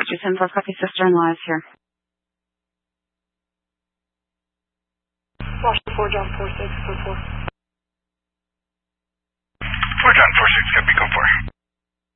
Factory 10-4, copy, sister-in-law is here. Washington 4, John 4-6, 4-4.